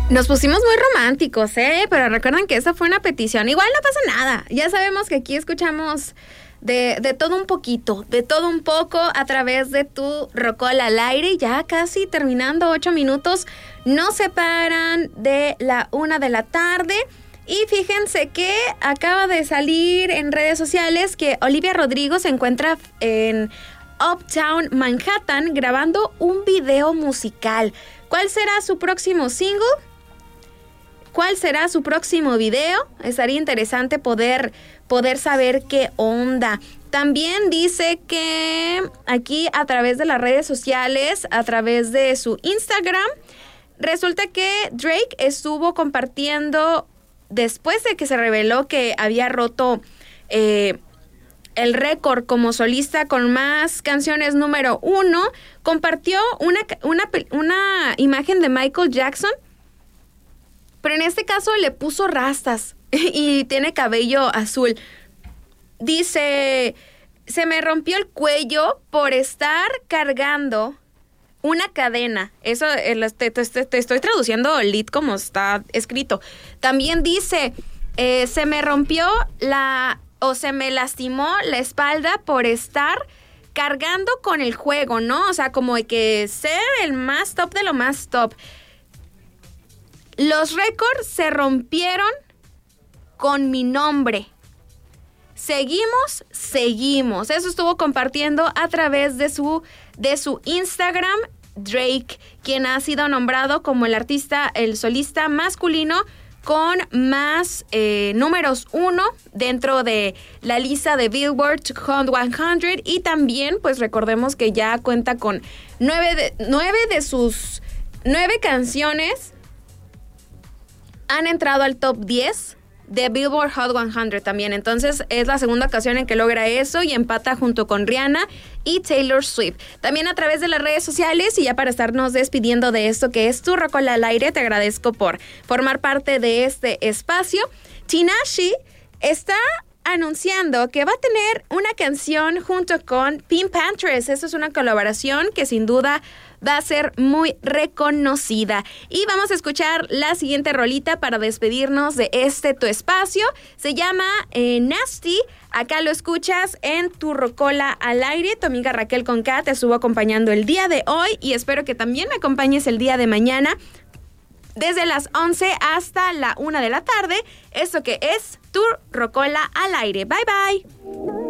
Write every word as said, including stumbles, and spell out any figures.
Nos pusimos muy románticos, ¿eh? Pero recuerden que esa fue una petición. Igual no pasa nada. Ya sabemos que aquí escuchamos de, de todo un poquito, de todo un poco a través de tu Rocola al aire. Ya casi terminando, ocho minutos. Nos separan de la una de la tarde. Y fíjense que acaba de salir en redes sociales que Olivia Rodrigo se encuentra en Uptown Manhattan grabando un video musical. ¿Cuál será su próximo single? ¿Cuál será su próximo video? Estaría interesante poder, poder saber qué onda. También dice que aquí a través de las redes sociales, a través de su Instagram, resulta que Drake estuvo compartiendo, después de que se reveló que había roto eh, el récord como solista con más canciones número uno, compartió una, una, una imagen de Michael Jackson, pero en este caso le puso rastas y tiene cabello azul. Dice, se me rompió el cuello por estar cargando una cadena. Eso te, te, te, te estoy traduciendo el lead como está escrito. También dice, eh, se me rompió la, o se me lastimó la espalda por estar cargando con el juego, ¿no? O sea, como de que ser el más top de lo más top. Los récords se rompieron con mi nombre. Seguimos, seguimos. Eso estuvo compartiendo a través de su, de su Instagram Drake, quien ha sido nombrado como el artista, el solista masculino con más eh, números uno dentro de la lista de Billboard Hot cien. Y también, pues recordemos que ya cuenta con nueve de, nueve de sus nueve canciones han entrado al top diez de Billboard Hot cien también. Entonces es la segunda ocasión en que logra eso y empata junto con Rihanna y Taylor Swift. También a través de las redes sociales, y ya para estarnos despidiendo de esto que es tu Rocola al aire, te agradezco por formar parte de este espacio. Tinashe está anunciando que va a tener una canción junto con Pink Panthers. Esto es una colaboración que sin duda va a ser muy reconocida. Y vamos a escuchar la siguiente rolita para despedirnos de este tu espacio. Se llama eh, Nasty. Acá lo escuchas en tu Rocola al aire. Tu amiga Raquel Conca te estuvo acompañando el día de hoy y espero que también me acompañes el día de mañana desde las once hasta la una de la tarde. Esto que es tu Rocola al aire. Bye bye.